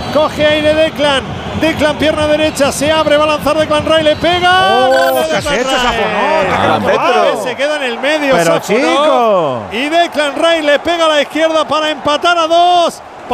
Coge aire Declan. Declan, pierna derecha, se abre, va a lanzar Declan Rice, le pega. ¿Qué has hecho, Safonó? Se queda en el medio. Pero Safonó. chico. Y Declan Rice le pega a la izquierda para empatar a 2.